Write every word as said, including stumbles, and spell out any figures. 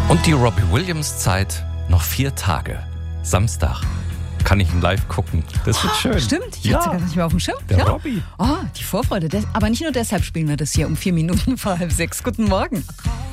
Und die Robbie Williams Zeit noch vier Tage. Samstag kann ich ihn live gucken. Das wird schön. Stimmt, ich ja. hatte gar nicht mehr auf dem Schirm. Der ja. Robbie. Oh, die Vorfreude. Aber nicht nur deshalb spielen wir das hier um vier Minuten vor halb sechs. Guten Morgen.